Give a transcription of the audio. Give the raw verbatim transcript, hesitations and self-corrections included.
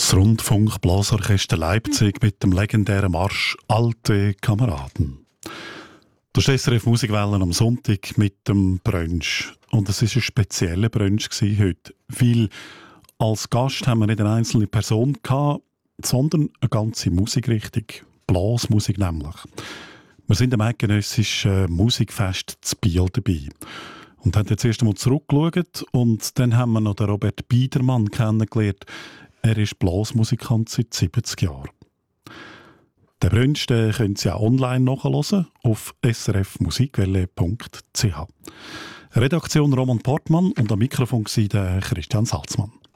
Das Rundfunk-Blasorchester Leipzig mit dem legendären Marsch «Alte Kameraden». Das ist S R F Musikwellen am Sonntag mit dem Brunch. Und es war ein spezieller Brunch heute, weil als Gast haben wir nicht eine einzelne Person gehabt, sondern eine ganze Musikrichtung, Blasmusik nämlich. Wir sind am eidgenössischen Musikfest zu Biel dabei und haben jetzt erst einmal zurückgeschaut und dann haben wir noch den Robert Biedermann kennengelernt. Er ist Blasmusikant seit siebzig Jahren. Den Brunch den können Sie auch online nachhören auf s r f musikwelle punkt c h. Redaktion Roman Portmann und am Mikrofon war der Christian Salzmann.